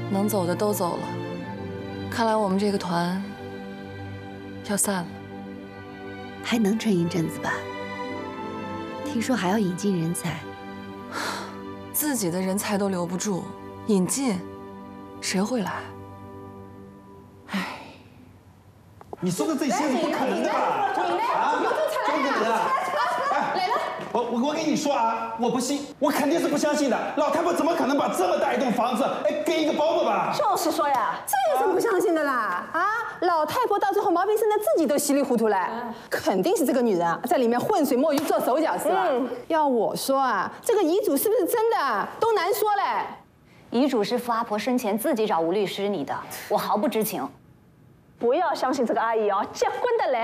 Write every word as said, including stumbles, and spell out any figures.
能走的都走了，看来我们这个团要散了。 还能撑一阵子吧？听说还要引进人才， 自己的人才都留不住，引进谁会来？唉， 你说的这些是不可能的吧？ 你呢？ 啊， 有种才来真的啊！ 来了。 我我我跟你说啊，我不信，我肯定是不相信的。老太婆怎么可能把这么大一栋房子，哎，给一个包子吧？ 就是说呀，这有什么不相信的啦？啊，老太婆到最后毛病生的自己都稀里糊涂了，肯定是这个女人啊，在里面浑水摸鱼做手脚是吧？要我说啊，这个遗嘱是不是真的都难说嘞。 遗嘱是傅阿婆生前自己找吴律师拟的，我毫不知情。 不要相信这个阿姨哦，结婚的来。